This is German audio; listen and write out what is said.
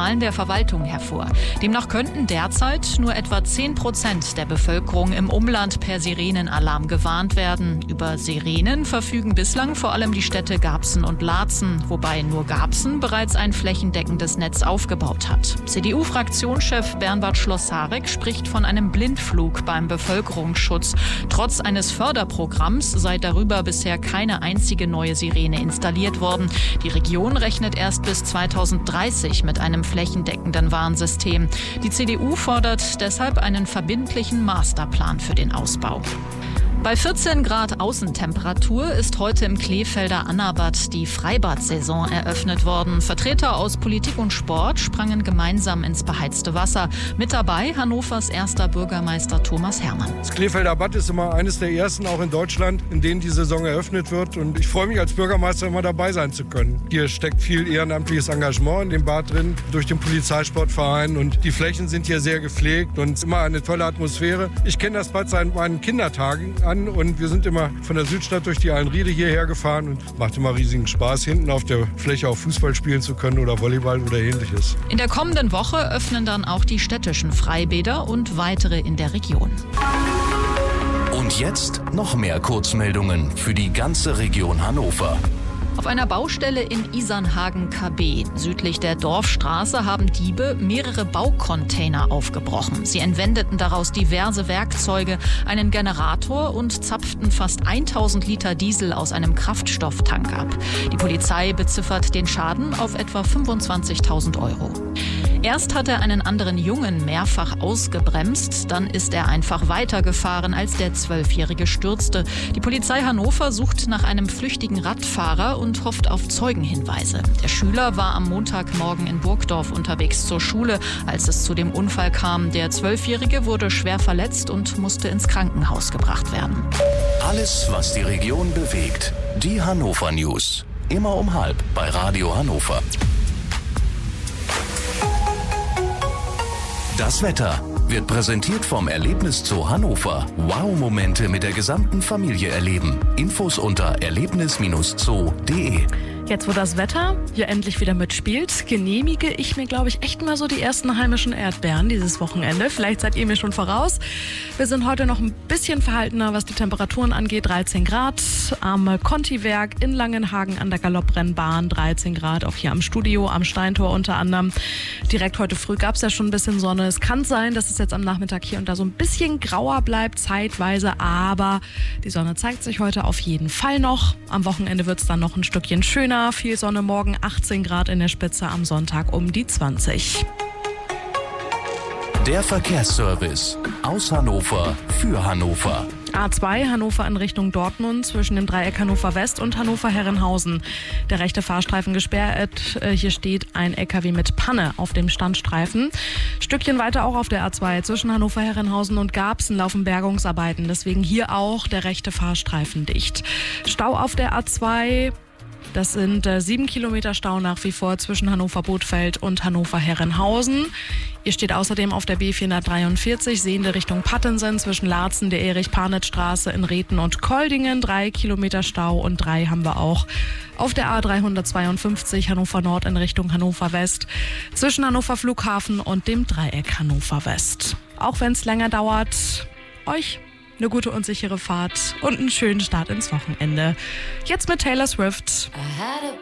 Zahlen der Verwaltung hervor. Demnach könnten derzeit nur etwa 10% der Bevölkerung im Umland per Sirenenalarm gewarnt werden. Über Sirenen verfügen bislang vor allem die Städte Garbsen und Laatzen, wobei nur Garbsen bereits ein flächendeckendes Netz aufgebaut hat. CDU-Fraktionschef Bernhard Schlossarek spricht von einem Blindflug beim Bevölkerungsschutz. Trotz eines Förderprogramms sei darüber bisher keine einzige neue Sirene installiert worden. Die Region rechnet erst bis 2030 mit einem flächendeckenden Warnsystem. Die CDU fordert deshalb einen verbindlichen Masterplan für den Ausbau. Bei 14 Grad Außentemperatur ist heute im Kleefelder Annabad die Freibad-Saison eröffnet worden. Vertreter aus Politik und Sport sprangen gemeinsam ins beheizte Wasser. Mit dabei Hannovers erster Bürgermeister Thomas Hermann. Das Kleefelder Bad ist immer eines der ersten auch in Deutschland, in denen die Saison eröffnet wird. Und ich freue mich als Bürgermeister immer dabei sein zu können. Hier steckt viel ehrenamtliches Engagement in dem Bad drin, durch den Polizeisportverein. Und die Flächen sind hier sehr gepflegt und immer eine tolle Atmosphäre. Ich kenne das Bad seit meinen Kindertagen an und wir sind immer von der Südstadt durch die Eilenriede hierher gefahren und macht immer riesigen Spaß, hinten auf der Fläche auch Fußball spielen zu können oder Volleyball oder ähnliches. In der kommenden Woche öffnen dann auch die städtischen Freibäder und weitere in der Region. Und jetzt noch mehr Kurzmeldungen für die ganze Region Hannover. Auf einer Baustelle in Isernhagen-KB, südlich der Dorfstraße, haben Diebe mehrere Baucontainer aufgebrochen. Sie entwendeten daraus diverse Werkzeuge, einen Generator und zapften fast 1000 Liter Diesel aus einem Kraftstofftank ab. Die Polizei beziffert den Schaden auf etwa 25.000 €. Erst hat er einen anderen Jungen mehrfach ausgebremst, dann ist er einfach weitergefahren, als der 12-Jährige stürzte. Die Polizei Hannover sucht nach einem flüchtigen Radfahrer und hofft auf Zeugenhinweise. Der Schüler war am Montagmorgen in Burgdorf unterwegs zur Schule, als es zu dem Unfall kam. Der 12-Jährige wurde schwer verletzt und musste ins Krankenhaus gebracht werden. Alles, was die Region bewegt. Die Hannover News. Immer um 12 bei Radio Hannover. Das Wetter wird präsentiert vom Erlebniszoo Hannover. Wow-Momente mit der gesamten Familie erleben. Infos unter erlebnis-zoo.de. Jetzt, wo das Wetter hier endlich wieder mitspielt, genehmige ich mir, glaube ich, echt mal so die ersten heimischen Erdbeeren dieses Wochenende. Vielleicht seid ihr mir schon voraus. Wir sind heute noch ein bisschen verhaltener, was die Temperaturen angeht. 13 Grad am Conti-Werk in Langenhagen an der Galopprennbahn. 13 Grad auch hier am Studio, am Steintor unter anderem. Direkt heute früh gab es ja schon ein bisschen Sonne. Es kann sein, dass es jetzt am Nachmittag hier und da so ein bisschen grauer bleibt, zeitweise. Aber die Sonne zeigt sich heute auf jeden Fall noch. Am Wochenende wird es dann noch ein Stückchen schöner. Viel Sonne morgen, 18 Grad in der Spitze, am Sonntag um die 20. Der Verkehrsservice aus Hannover für Hannover. A2 Hannover in Richtung Dortmund zwischen dem Dreieck Hannover West und Hannover Herrenhausen. Der rechte Fahrstreifen gesperrt. Hier steht ein LKW mit Panne auf dem Standstreifen. Stückchen weiter auch auf der A2 zwischen Hannover Herrenhausen und Garbsen laufen Bergungsarbeiten. Deswegen hier auch der rechte Fahrstreifen dicht. Stau auf der A2. Das sind 7 Kilometer Stau nach wie vor zwischen Hannover-Bothfeld und Hannover-Herrenhausen. Ihr steht außerdem auf der B443, sehende Richtung Pattensen zwischen Laatzen, der Erich-Parnitz-Straße in Reten und Koldingen. 3 Kilometer Stau und 3 haben wir auch auf der A352 Hannover Nord in Richtung Hannover West zwischen Hannover Flughafen und dem Dreieck Hannover West. Auch wenn es länger dauert, euch eine gute und sichere Fahrt und einen schönen Start ins Wochenende. Jetzt mit Taylor Swift.